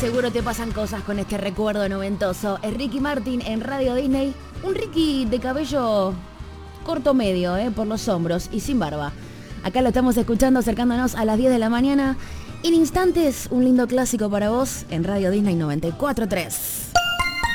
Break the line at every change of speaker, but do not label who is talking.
seguro te pasan cosas con este recuerdo noventoso. Es Ricky Martin en Radio Disney. Un Ricky de cabello corto medio, por los hombros y sin barba. Acá lo estamos escuchando acercándonos a las 10 de la mañana. En instantes, un lindo clásico para vos en Radio Disney 94.3.